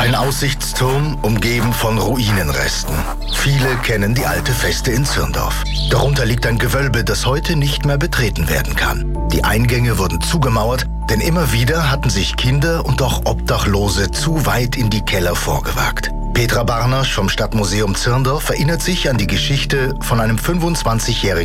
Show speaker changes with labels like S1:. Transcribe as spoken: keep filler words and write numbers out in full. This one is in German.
S1: Ein Aussichtsturm, umgeben von Ruinenresten. Viele kennen die alte Feste in Zirndorf. Darunter liegt ein Gewölbe, das heute nicht mehr betreten werden kann. Die Eingänge wurden zugemauert, denn immer wieder hatten sich Kinder und auch Obdachlose zu weit in die Keller vorgewagt. Petra Barnasch vom Stadtmuseum Zirndorf erinnert sich an die Geschichte von einem fünfundzwanzigjährigen